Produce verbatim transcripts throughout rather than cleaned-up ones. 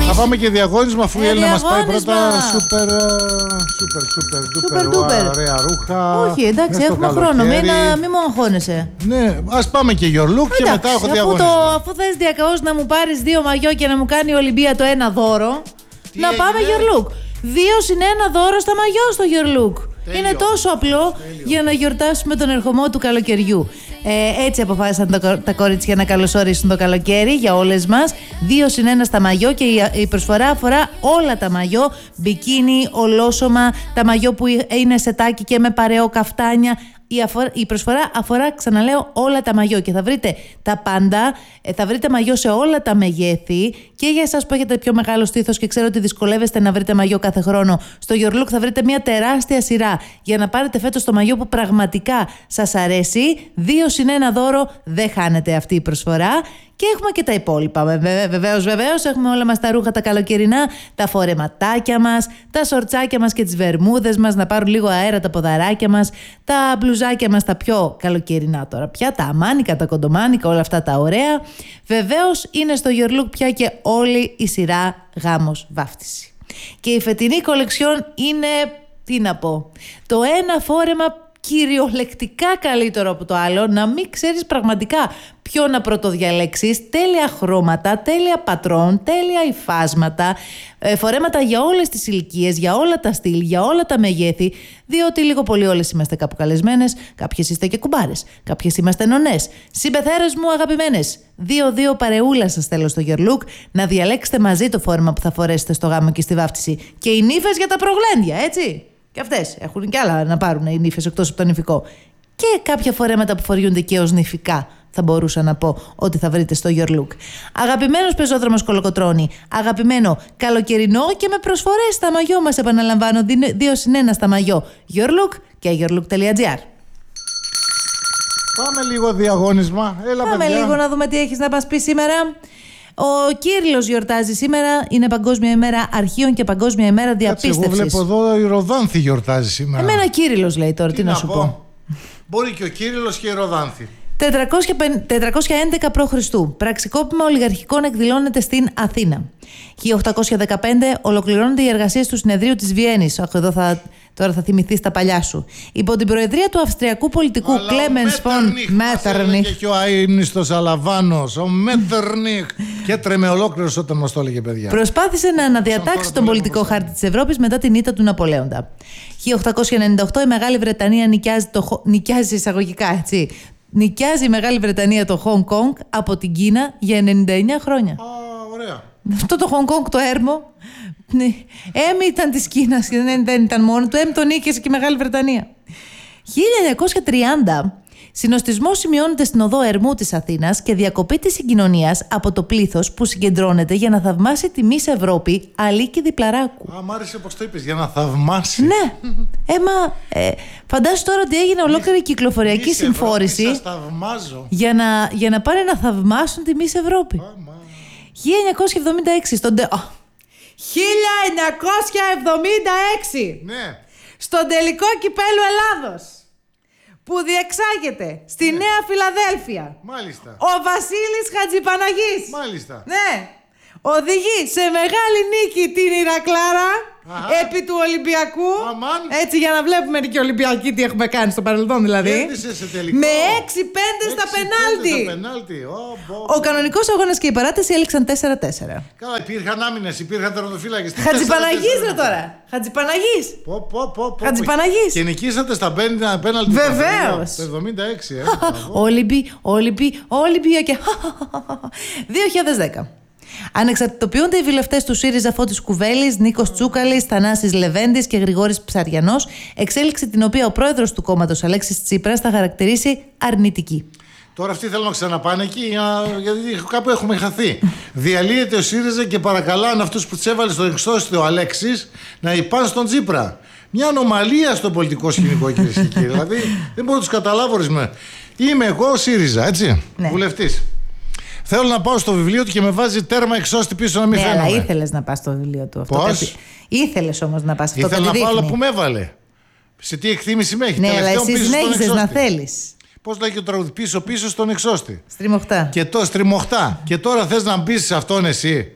Θα πάμε και διαγώνισμα αφού η Ε, Έλληνα μας πάει διαγώνισμα. πρώτα. Σούπερ, σούπερ, σούπερ, Super ντούπερ, duper. ωραία ρούχα. Όχι, εντάξει, μες στο έχουμε χρόνο. Μην, καλοκαίρι. μην μου αγχώνεσαι. Ναι, ας πάμε και your look και μετά έχω αφού, διαγωνισμό. το, αφού θες διακαώς να μου πάρεις δύο μαγιό και να μου κάνει η Ολυμπία το ένα δώρο, Τι να έγινε? πάμε your look. Δύο συν ένα δώρο στα μαγιό στο your look. Τέλειο. Είναι τόσο απλό για να γιορτάσουμε τον ερχομό του καλοκαιριού. Ε, έτσι αποφάσισαν τα, τα κορίτσια να καλωσορίσουν το καλοκαίρι για όλες μας. Δύο συν ένα στα μαγιό και η, η προσφορά αφορά όλα τα μαγιό. Μπικίνι, ολόσωμα, τα μαγιό που είναι σετάκι και με παρεό καφτάνια. Η, αφορά, η προσφορά αφορά, ξαναλέω, όλα τα μαγιό και θα βρείτε τα πάντα, ε, θα βρείτε μαγιό σε όλα τα μεγέθη και για εσάς που έχετε πιο μεγάλο στήθος και ξέρω ότι δυσκολεύεστε να βρείτε μαγιό κάθε χρόνο. Στο Your Look θα βρείτε μια τεράστια σειρά για να πάρετε φέτος το μαγιό που πραγματικά σας αρέσει. Δύο συν ένα δώρο, δεν χάνεται αυτή η προσφορά. Και έχουμε και τα υπόλοιπα. Βεβαίως, βεβαίως, έχουμε όλα μας τα ρούχα τα καλοκαιρινά, τα φορεματάκια μας, τα σορτσάκια μας και τις βερμούδες μας, να πάρουν λίγο αέρα τα ποδαράκια μας, τα μπλουζάκια μας τα πιο καλοκαιρινά τώρα πια, τα αμάνικα, τα κοντομάνικα, όλα αυτά τα ωραία. Βεβαίως, είναι στο Your Look πια και όλη η σειρά γάμος βάφτιση. Και η φετινή κολεξιόν είναι, τι να πω, το ένα φόρεμα κυριολεκτικά καλύτερο από το άλλο, να μην ξέρεις πραγματικά ποιο να πρωτοδιαλέξεις. Τέλεια χρώματα, τέλεια πατρόν, τέλεια υφάσματα, ε, φορέματα για όλες τις ηλικίες, για όλα τα στυλ, για όλα τα μεγέθη, διότι λίγο πολύ όλες είμαστε κάπου καλεσμένες, κάποιες είστε και κουμπάρες, κάποιες είμαστε νονές. Συμπεθέρες μου αγαπημένες, δύο-δύο παρεούλα σας θέλω στο Your Look, να διαλέξετε μαζί το φόρεμα που θα φορέσετε στο γάμο και στη βάφτιση. Και οι νύφες για τα προγλέντια, έτσι. Και αυτές έχουν κι άλλα να πάρουν οι νύφες εκτός από το νηφικό. Και κάποια φορέματα που φοριούνται και ως νηφικά, θα μπορούσα να πω ότι θα βρείτε στο Your Look. Αγαπημένος πεζόδρομος Κολοκοτρώνη, αγαπημένο καλοκαιρινό και με προσφορές στα μαγιό μας, επαναλαμβάνω, δύο συν ένα στα μαγιό. Your Look και yourlook.gr. Πάμε λίγο διαγώνισμα. Έλα, Πάμε παιδιά. λίγο να δούμε τι έχεις να μας πει σήμερα. Ο Κύριλλος γιορτάζει σήμερα. Είναι Παγκόσμια ημέρα αρχείων και Παγκόσμια ημέρα διαπίστευσης. Εγώ βλέπω εδώ η Ροδάνθη γιορτάζει σήμερα. Εμένα Κύριλλος λέει τώρα, τι, τι να, να σου πω. πω. Μπορεί και ο Κύριλλος και η Ροδάνθη. τετρακόσια έντεκα προ Χριστού. Πραξικόπημα ολιγαρχικών εκδηλώνεται στην Αθήνα. χίλια οκτακόσια δεκαπέντε ολοκληρώνονται οι εργασίες του συνεδρίου της Βιέννης. Αχ, εδώ θα, τώρα θα θυμηθείς τα παλιά σου. Υπό την προεδρία του αυστριακού πολιτικού Κλέμενς φον Μέττερνιχ. Και ο αείμνηστος Αλαβάνος, ο Μέττερνιχ. Και έτρεμε ολόκληρος όταν μας το έλεγε, παιδιά. Προσπάθησε να αναδιατάξει τον πολιτικό χάρτη της Ευρώπης μετά την ήττα του Ναπολέοντα. χίλια οκτακόσια ενενήντα οκτώ η Μεγάλη Βρετανία νοικιάζει, το, νοικιάζει εισαγωγικά, έτσι. Νοικιάζει η Μεγάλη Βρετανία το Χονγκ Κονγκ από την Κίνα για ενενήντα εννέα χρόνια. Α, ωραία. Αυτό το Χονγκ Κονγκ το έρμο. Ναι. Έμι ήταν της Κίνας και δεν, δεν ήταν μόνο του. Έμι τον νίκησε και η Μεγάλη Βρετανία. χίλια εννιακόσια τριάντα συνοστισμός σημειώνεται στην οδό Ερμού της Αθήνας και διακοπή της συγκοινωνίας από το πλήθος που συγκεντρώνεται για να θαυμάσει τη Μις Ευρώπη Αλίκη Διπλαράκου. Α, μ' άρεσε πως το είπες, για να θαυμάσει. Ναι. Έμα, ε, φαντάσου τώρα ότι έγινε ολόκληρη κυκλοφοριακή Μις συμφόρηση Ευρώπη, σας θαυμάζω. για να, για να πάνε να θαυμάσουν τη Μις Ευρώπη. Άμα. χίλια εννιακόσια εβδομήντα έξι στον τε... oh. χίλια εννιακόσια εβδομήντα έξι Ναι. στον τελικό κυπέλου Ελλάδος που διεξάγεται στη Ναι. Νέα Φιλαδέλφια. Μάλιστα. Ο Βασίλης Χατζηπαναγής. Μάλιστα. Ναι. Οδηγεί σε μεγάλη νίκη την Ηρακλάρα. Αχα. Επί του Ολυμπιακού. Αμάν. Έτσι για να βλέπουμε και οι Ολυμπιακοί τι έχουμε κάνει στο παρελθόν δηλαδή. Κέρδισε σε τελικό. Με έξι πέντε στα πενάλτι. Στα πενάλτι. Oh, bo, bo. Ο κανονικός αγώνας και η παράταση έληξαν τέσσερα τέσσερα. Καλά, υπήρχαν άμυνες, υπήρχαν τερματοφύλακες. Χατζηπαναγής ρε τώρα. Χατζηπαναγής. Πω, πω, πω, πω. Χατζηπαναγής. Και νικήσατε στα πέναλτι. Βεβαίως. Το εβδομήντα έξι, ε. Όλυμπι, Όλυμπι, Όλυμπια και δύο χιλιάδες δέκα. Ανεξαρτητοποιούνται οι βουλευτές του ΣΥΡΙΖΑ Φώτης Κουβέλης, Νίκος Τσούκαλης, Θανάσης Λεβέντης και Γρηγόρης Ψαριανός, εξέλιξη την οποία ο πρόεδρος του κόμματος Αλέξης Τσίπρας θα χαρακτηρίσει αρνητική. Τώρα αυτοί θέλουν να ξαναπάνε εκεί, γιατί κάπου έχουμε χαθεί. Διαλύεται ο ΣΥΡΙΖΑ και παρακαλάνε αυτούς που τους έβαλε στο εξώστη ο Αλέξης να υπάνε στον Τσίπρα. Μια ανομαλία στο πολιτικό σκηνικό, κυρίες και κύριοι. Δηλαδή δεν μπορώ να τους καταλάβω ορισμένα. Είμαι εγώ ΣΥΡΙΖΑ, έτσι, Ναι. βουλευτής. Θέλω να πάω στο βιβλίο του και με βάζει τέρμα εξώστη πίσω να μην Ναι, φαίνομαι. αλλά ήθελες να πας στο βιβλίο του αυτό. Πώς? Κάτι... Ήθελες όμως να πας αυτό. Ήθελα κάτι να πάω, αλλά δείχνει. που με έβαλε. Σε τι εκτίμηση με έχει. Ναι, αλλά τελευταίο εσύ πίσω στον συνέχισες να εξώστη. θέλεις. Πώς λέγει ο τραγουδί, πίσω-πίσω στον εξώστη. Στριμωχτά. Και το στριμωχτά. Και τώρα θες να μπεις σε αυτόν εσύ.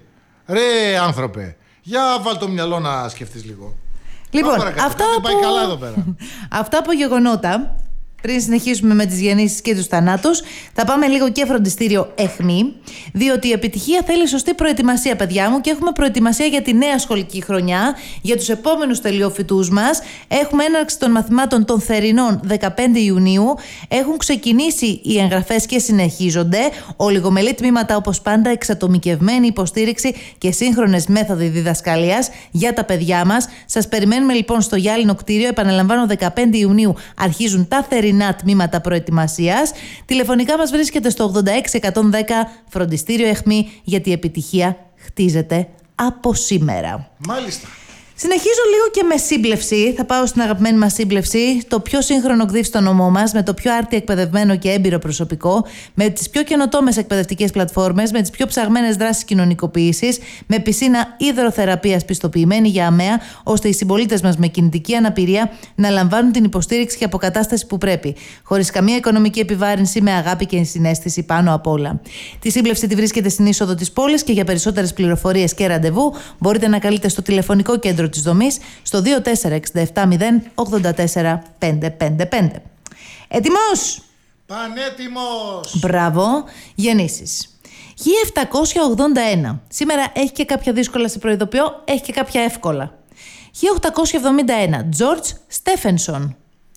Ρε άνθρωπε, για βάλ το μυαλό να σκεφτείς λίγο. Λοιπόν, αυτά από... πάει καλά εδώ πέρα. αυτά από γεγονότα. Πριν συνεχίσουμε με τις γεννήσεις και τους θανάτους, θα πάμε λίγο και φροντιστήριο ΕΧΜΗ, διότι η επιτυχία θέλει σωστή προετοιμασία, παιδιά μου, και έχουμε προετοιμασία για τη νέα σχολική χρονιά, για τους επόμενους τελειοφοιτούς μας. Έχουμε έναρξη των μαθημάτων των θερινών δεκαπέντε Ιουνίου. Έχουν ξεκινήσει οι εγγραφές και συνεχίζονται. Ολιγομελή τμήματα, όπως πάντα, εξατομικευμένη υποστήριξη και σύγχρονες μέθοδοι διδασκαλίας για τα παιδιά μας. Σας περιμένουμε λοιπόν στο γυάλινο κτίριο. Επαναλαμβάνω, δεκαπέντε Ιουνίου αρχίζουν τα θερινά τμήματα προετοιμασίας. Τηλεφωνικά μας βρίσκεται στο ογδόντα έξι εκατόν δέκα φροντιστήριο ΕΧΜΗ, γιατί η επιτυχία χτίζεται από σήμερα. Μάλιστα. Συνεχίζω λίγο και με σύμπλευση. Θα πάω στην αγαπημένη μας σύμπλευση. Το πιο σύγχρονο ΚΔΙΦ στο νομό μας, με το πιο άρτια εκπαιδευμένο και έμπειρο προσωπικό, με τις πιο καινοτόμες εκπαιδευτικές πλατφόρμες, με τις πιο ψαγμένες δράσεις κοινωνικοποίησης, με πισίνα υδροθεραπείας πιστοποιημένη για ΑΜΕΑ, ώστε οι συμπολίτες μας με κινητική αναπηρία να λαμβάνουν την υποστήριξη και αποκατάσταση που πρέπει. Χωρίς καμία οικονομική επιβάρυνση, με αγάπη και συναίσθηση πάνω απ' όλα. Τη σύμπλευση τη βρίσκεται στην είσοδο της πόλης και για περισσότερες πληροφορίες και ραντεβού μπορείτε να καλείτε στο τηλεφωνικό κέντρο της δομής στο δύο τέσσερα έξι επτά μηδέν ογδόντα τέσσερα πεντακόσια πενήντα πέντε. Έτοιμος! Πανέτοιμος! Μπράβο! Γεννήσεις. χίλια επτακόσια ογδόντα ένα. Σήμερα έχει και κάποια δύσκολα, σε προειδοποιώ, έχει και κάποια εύκολα. χίλια οκτακόσια εβδομήντα ένα. George Stephenson.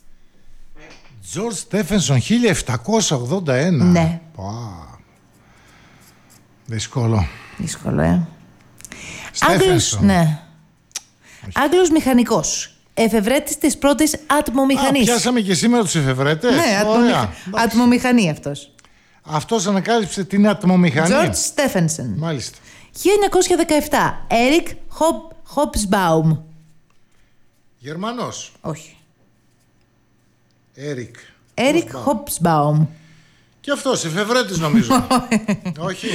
George Stephenson, χίλια επτακόσια ογδόντα ένα. Ναι. Πα. Δύσκολο. Δύσκολο, ε. Stephenson. Άγγλος, ναι. Άγγλος μηχανικός. Εφευρέτης της πρώτης ατμομηχανής. Α, πιάσαμε και σήμερα τους εφευρέτες. Ναι, ατμομηχα... ατμομηχανή αυτός. Αυτός ανακάλυψε την ατμομηχανή. George Stephenson. Μάλιστα. χίλια εννιακόσια δεκαεπτά. Eric Hobsbawm. Γερμανός. Όχι. Eric. Eric Hobsbawm. Και αυτός εφευρέτης νομίζω. Όχι.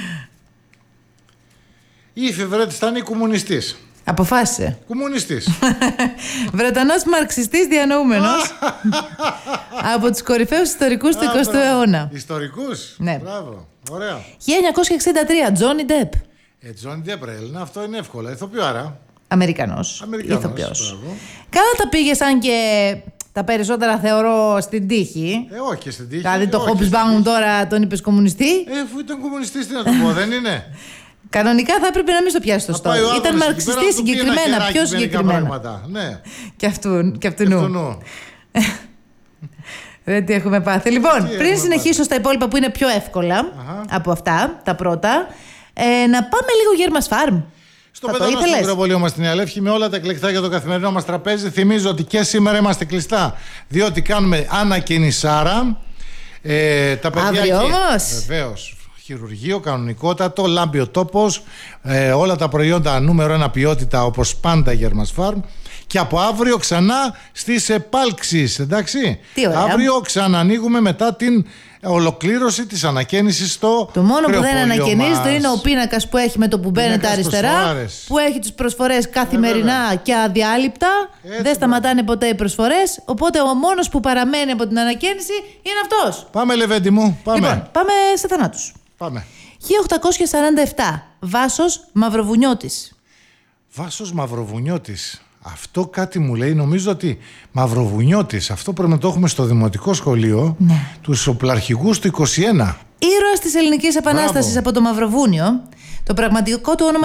Ή εφευρέτης θα είναι η κομμουνιστής. Αποφάσισε. Κομμουνιστής. Βρετανός μαρξιστής διανοούμενος. Από τους κορυφαίους ιστορικούς του εικοστού αιώνα. Ιστορικούς. Ναι. Μπράβο. Ωραία. χίλια εννιακόσια εξήντα τρία. Johnny Depp. Ε, Johnny Depp, ρε Έλληνα, αυτό είναι εύκολο. Ηθοποιό άρα. Αμερικανός. Αμερικανός. Ηθοποιός. Καλά τα πήγες, αν και τα περισσότερα θεωρώ στην τύχη. Ε, όχι και στην τύχη. Δηλαδή το όχι Hobsbawm τώρα τον είπες κομμουνιστή. Ε, αφού ήταν κομμουνιστής, τι να το πω, δεν είναι. Κανονικά θα έπρεπε να μην στο πιάσει το στόμα. Ήταν μαρξιστή συγκεκριμένα, πιο συγκεκριμένα. Ναι. Και αυτού, και αυτού νου. Δεν τι έχουμε πάθει. Λοιπόν, τι πριν συνεχίσω πάθει. Στα υπόλοιπα που είναι πιο εύκολα Αχα. από αυτά, τα πρώτα, ε, να πάμε λίγο Γέρμας Φάρμ. Στο πεταλό στο πυροβολείο μας στην Νέα Λεύκη, με όλα τα εκλεκτά για το καθημερινό μας τραπέζι. Θυμίζω ότι και σήμερα είμαστε κλειστά, διότι κάνουμε ανακαινισάρα. Ε, τα παιδιά Αύριο όμως. Βεβαίως. Χειρουργείο, κανονικότατο, λάμπει ο τόπος, ε, όλα τα προϊόντα νούμερο ένα ποιότητα, όπως πάντα Γέρμας Φάρμ. Και από αύριο ξανά στις επάλξεις, εντάξει. Τι ωραία. Αύριο ξανανοίγουμε μετά την ολοκλήρωση της ανακαίνησης στο Το μόνο που δεν μας. ανακαινίζεται είναι ο πίνακας που έχει με το που μπαίνετε αριστερά, που έχει τις προσφορές καθημερινά ε, και αδιάλειπτα. Έτσι, δεν σταματάνε ποτέ οι προσφορές. Οπότε ο μόνος που παραμένει από την ανακαίνιση είναι αυτός. Πάμε, Λεβέντη μου. Πάμε. Λοιπόν, πάμε σε θανάτους. Πάμε. χίλια οκτακόσια σαράντα επτά. Βάσος Μαυροβουνιώτης. Βάσος Μαυροβουνιώτης. Αυτό κάτι μου λέει, νομίζω ότι Μαυροβουνιώτης, αυτό πρέπει να το έχουμε στο δημοτικό σχολείο, ναι. Τους οπλαρχηγούς του είκοσι ένα. Ήρωας της Ελληνικής Επανάστασης από το Μαυροβούνιο. Το πραγματικό του όνομα